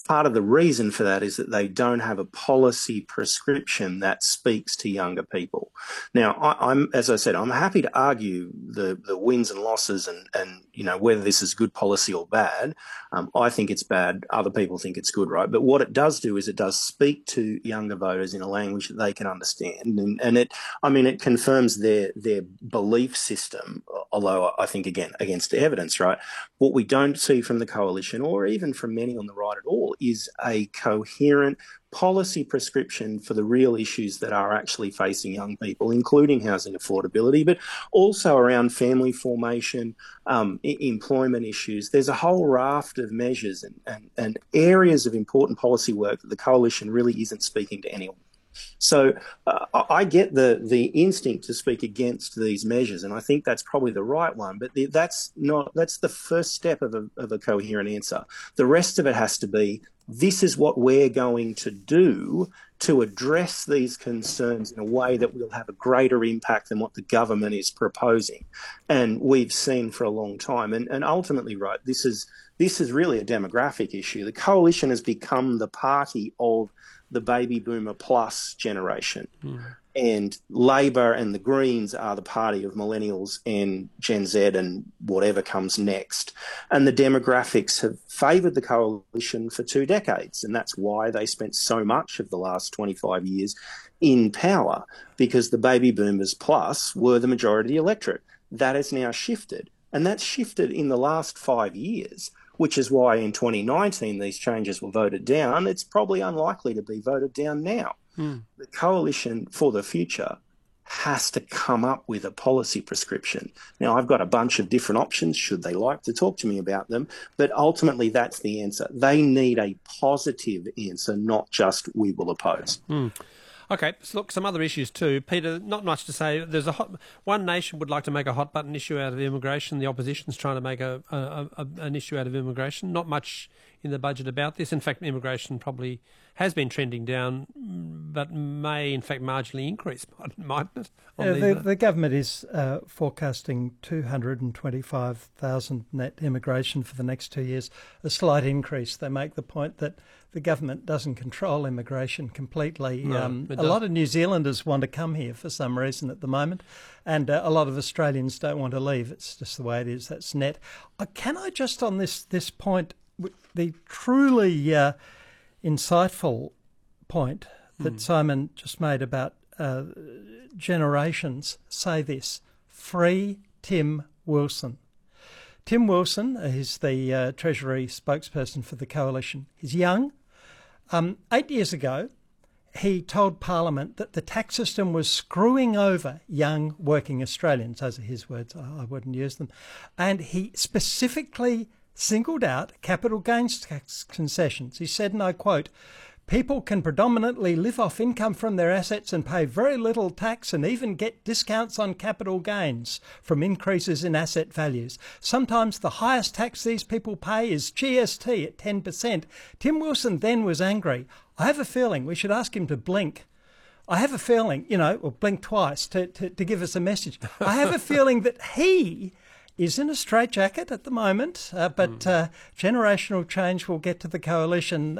part of the reason for that is that they don't have a policy prescription that speaks to younger people. Now, as I said, I'm happy to argue the wins and losses and whether this is good policy or bad. I think it's bad. Other people think it's good, right? But what it does do is it does speak to younger voters in a language that they can understand, and it confirms their belief system. Although I think again against evidence, right? What we don't see from the coalition, or even from many on the right at all, is a coherent policy prescription for the real issues that are actually facing young people, including housing affordability, but also around family formation, employment issues. There's a whole raft of measures and areas of important policy work that the coalition really isn't speaking to anyone. So I get the instinct to speak against these measures, and I think that's probably the right one. But that's the first step of a coherent answer. The rest of it has to be, this is what we're going to do to address these concerns in a way that will have a greater impact than what the government is proposing. And we've seen for a long time. And ultimately, right, this is really a demographic issue. The coalition has become the party of the baby boomer plus generation. And Labor and the Greens are the party of millennials and Gen Z and whatever comes next. And the demographics have favoured the coalition for 2 decades. And that's why they spent so much of the last 25 years in power, because the baby boomers plus were the majority electorate. That has now shifted. And that's shifted in the last 5 years, which is why in 2019 these changes were voted down. It's probably unlikely to be voted down now. The Coalition for the Future has to come up with a policy prescription. Now, I've got a bunch of different options, should they like to talk to me about them, but ultimately that's the answer. They need a positive answer, not just we will oppose. Okay, so look, some other issues too. Peter, not much to say. There's One Nation would like to make a hot button issue out of immigration. The opposition's trying to make an issue out of immigration. Not much in the budget about this. In fact, immigration probably has been trending down, but may in fact marginally increase, mightn't it? The government is forecasting 225,000 net immigration for the next 2 years, a slight increase. They make the point that the government doesn't control immigration completely. No, a lot of New Zealanders want to come here for some reason at the moment, and a lot of Australians don't want to leave. It's just the way it is. That's net. Can I just on this point, the truly insightful point that Simon just made about generations, say this: free Tim Wilson. Tim Wilson is the Treasury spokesperson for the Coalition. He's young. 8 years ago, he told Parliament that the tax system was screwing over young working Australians. Those are his words. I wouldn't use them. And he specifically singled out capital gains tax concessions. He said, and I quote, "People can predominantly live off income from their assets and pay very little tax and even get discounts on capital gains from increases in asset values. Sometimes the highest tax these people pay is GST at 10%. Tim Wilson then was angry. I have a feeling we should ask him to blink. I have a feeling, or blink twice to give us a message. I have a feeling that he is in a straitjacket at the moment, but generational change will get to the Coalition,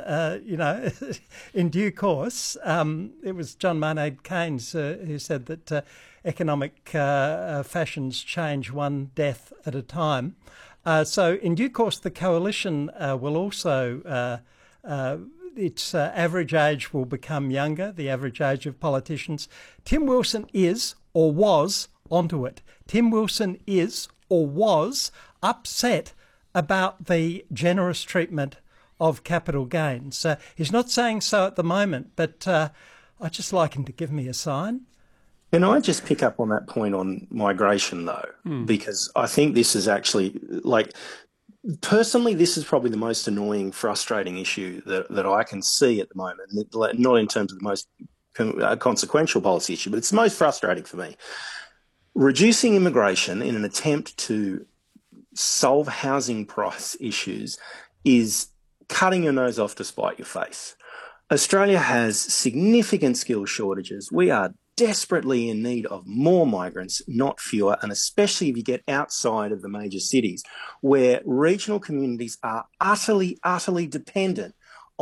in due course. It was John Maynard Keynes who said that economic fashions change one death at a time. So in due course, the Coalition will also... its average age will become younger, the average age of politicians. Tim Wilson is, or was, onto it. Tim Wilson is, or was, upset about the generous treatment of capital gains. He's not saying so at the moment, but I'd just like him to give me a sign. Can I just pick up on that point on migration, though? Because I think this is actually, personally, this is probably the most annoying, frustrating issue that I can see at the moment, not in terms of the most consequential policy issue, but it's the most frustrating for me. Reducing immigration in an attempt to solve housing price issues is cutting your nose off to spite your face. Australia has significant skill shortages. We are desperately in need of more migrants, not fewer, and especially if you get outside of the major cities, where regional communities are utterly, utterly dependent